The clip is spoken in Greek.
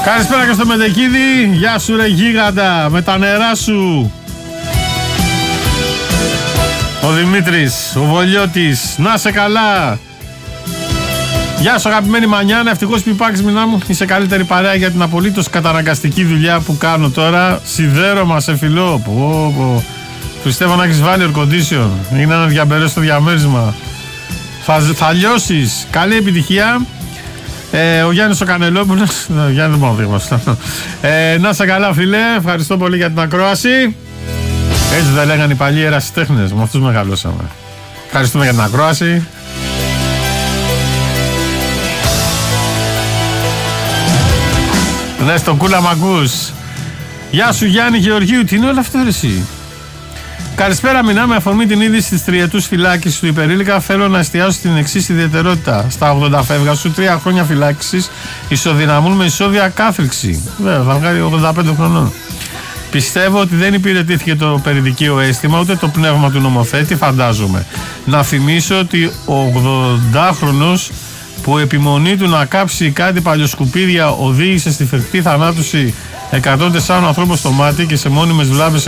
Καλησπέρα και στο Μετεκίδη. Γεια σου ρε γίγαντα, με τα νερά σου. Ο Δημήτρης, ο Βολιώτης, να σε καλά. Γεια σου αγαπημένη Μανιάνα, ευτυχώς πιπάξεις μηνά μου. Είσαι καλύτερη παρέα για την απολύτως καταναγκαστική δουλειά που κάνω τώρα. Σιδέρωμα σε φιλό. Πιστεύω να έχεις βάλει air condition. Είναι ένα διαμπερές στο διαμέρισμα. Θα λιώσεις. Καλή επιτυχία. Ο Γιάννης ο Κανελόπουλος. Γιάννη δεν μπορώ να δείχνω. Να σε καλά φίλε. Ευχαριστώ πολύ για την ακρόαση. Έτσι δεν λέγανε οι παλιοί ερασιτέχνες. Με αυτούς μεγαλώσαμε. Ευχαριστούμε για την ακρόαση. Ναι, στο κούλα μ' ακούς. Γεια σου Γιάννη Γεωργίου. Τι είναι όλο αυτό ρε εσύ? Καλησπέρα, μηνά με αφορμή την είδηση της τριετούς φυλάκισης του υπερήλικα. Θέλω να εστιάσω στην εξής ιδιαιτερότητα. Στα 80 φεύγα σου, 3 χρόνια φυλάκισης ισοδυναμούν με ισόβια κάθριξη. Βέβαια, θα βγάλει 85 χρονών. Πιστεύω ότι δεν υπηρετήθηκε το περιδικείο αίσθημα ούτε το πνεύμα του νομοθέτη, φαντάζομαι. Να θυμίσω ότι ο 80χρονος που επιμονή του να κάψει κάτι παλιοσκουπίδια οδήγησε στη φρικτή θανάτωση 104 ανθρώπων στο μάτι και σε μόνιμες βλάβες